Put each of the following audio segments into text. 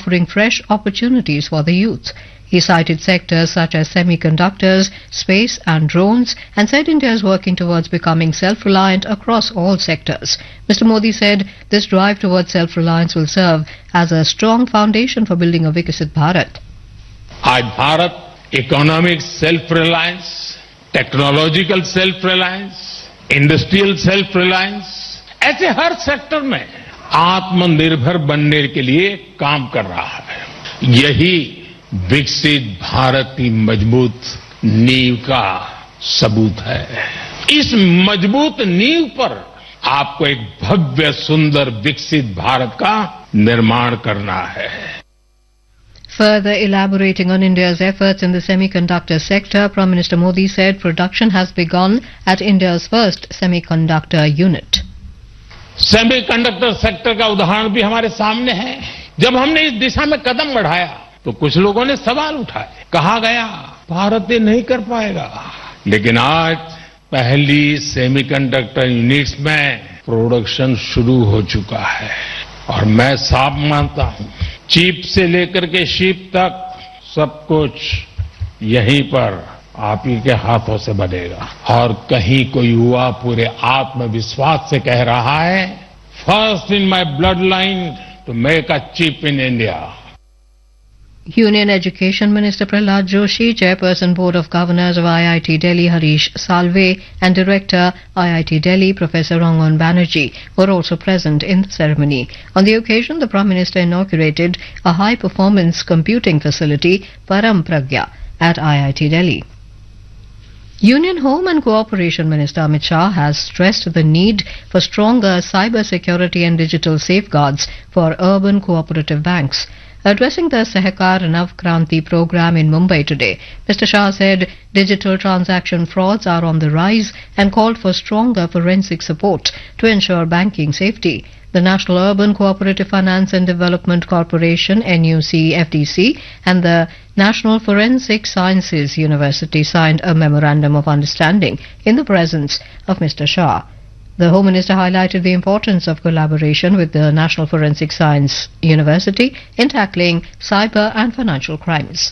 offering fresh opportunities for the youth. He cited sectors such as semiconductors, space and drones and said India is working towards becoming self-reliant across all sectors. Mr. Modi said this drive towards self-reliance will serve as a strong foundation for building a Viksit Bharat. आज Bharat economic self reliance, technological self reliance, industrial self reliance, ऐसे हर sector में आत्मनिर्भर बनने के लिए काम कर रहा है. यही विकसित भारत की मजबूत नींव का सबूत है. इस मजबूत नींव पर आपको एक भव्य सुंदर विकसित भारत का निर्माण करना है. Further elaborating on India's efforts in the semiconductor sector, Prime Minister Modi said production has begun at India's first semiconductor unit. Semiconductor sector का उदाहरण भी हमारे सामने है. जब हमने इस दिशा में कदम बढ़ाया तो कुछ लोगों ने सवाल उठाए. कहा गया भारत ये नहीं कर पाएगा. लेकिन आज पहली सेमीकंडक्टर यूनिट्स में प्रोडक्शन शुरू हो चुका है और मैं साफ मानता हूं चिप से लेकर के शिप तक सब कुछ यहीं पर आप ही के हाथों से बनेगा. और कहीं कोई युवा पूरे आत्मविश्वास से कह रहा है, first in my blood line to make a chip in India. Union Education Minister Prahlad Joshi, Chairperson Board of Governors of IIT Delhi Harish Salve and Director IIT Delhi Professor Rangan Banerjee were also present in the ceremony. On the occasion, the Prime Minister inaugurated a high-performance computing facility, Param Pragya, at IIT Delhi. Union Home and Cooperation Minister Amit Shah has stressed the need for stronger cyber security and digital safeguards for urban cooperative banks. Addressing the Sahakar Nav Kranti program in Mumbai today, Mr. Shah said digital transaction frauds are on the rise and called for stronger forensic support to ensure banking safety. The National Urban Cooperative Finance and Development Corporation NUC-FDC and the National Forensic Sciences University signed a memorandum of understanding in the presence of Mr. Shah. The Home Minister highlighted the importance of collaboration with the National Forensic Science University in tackling cyber and financial crimes.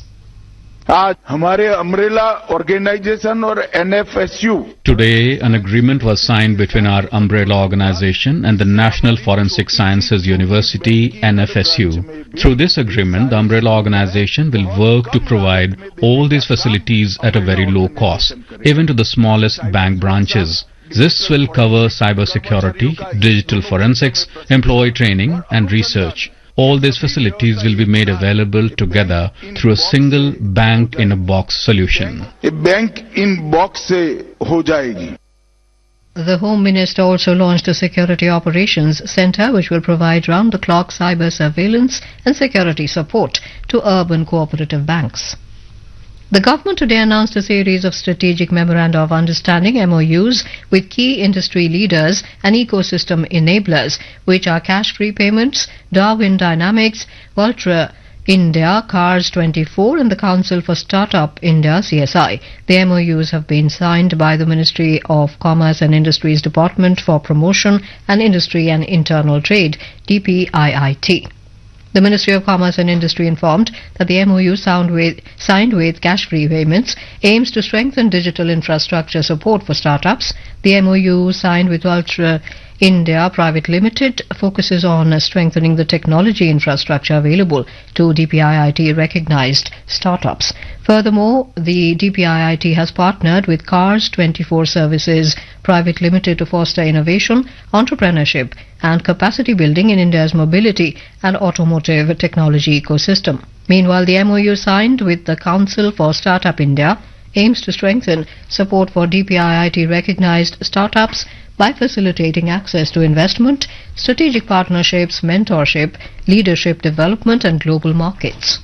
आज हमारे umbrella organisation और NFSU. Today, an agreement was signed between our umbrella organization and the National Forensic Sciences University (NFSU). Through this agreement, the umbrella organization will work to provide all these facilities at a very low cost, even to the smallest bank branches. This will cover cybersecurity, digital forensics, employee training and research. All these facilities will be made available together through a single bank-in-a-box solution. A bank-in-box se ho jayegi. The Home Minister also launched a Security Operations Centre which will provide round-the-clock cyber surveillance and security support to urban cooperative banks. The government today announced a series of strategic memoranda of understanding (MOUs) with key industry leaders and ecosystem enablers, which are cash-free payments, Darwin Dynamics, Vultra India, Cars 24 and the Council for Startup India (CSI). The MOUs have been signed by the Ministry of Commerce and Industries Department for Promotion and Industry and Internal Trade (DPIIT). The Ministry of Commerce and Industry informed that the MOU signed with cash-free payments aims to strengthen digital infrastructure support for startups. The MOU signed with Ultra India Private Limited focuses on strengthening the technology infrastructure available to DPIIT-recognized startups. Furthermore, the DPIIT has partnered with Cars 24 Services Private Limited to foster innovation, entrepreneurship and capacity building in India's mobility and automotive technology ecosystem. Meanwhile, the MOU signed with the Council for Startup India aims to strengthen support for DPIIT-recognized startups by facilitating access to investment, strategic partnerships, mentorship, leadership development and global markets.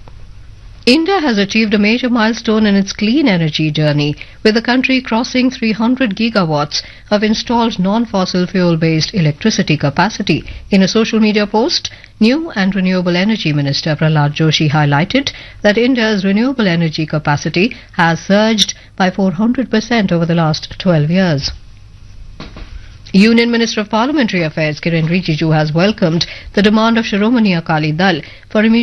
India has achieved a major milestone in its clean energy journey, with the country crossing 300 gigawatts of installed non-fossil fuel-based electricity capacity. In a social media post, New and Renewable Energy Minister Prahlad Joshi highlighted that India's renewable energy capacity has surged by 400% over the last 12 years. Union Minister of Parliamentary Affairs Kiren Rijiju has welcomed the demand of Shiromani Akali Dal for immediate